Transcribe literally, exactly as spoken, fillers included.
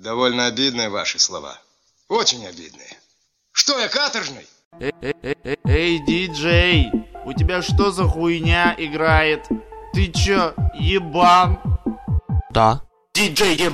Довольно обидные ваши слова. Очень обидные. Что я, каторжный? Эй, эй, эй, эй, диджей, у тебя что за хуйня играет? Ты чё, ебан? Да. Диджей ебан.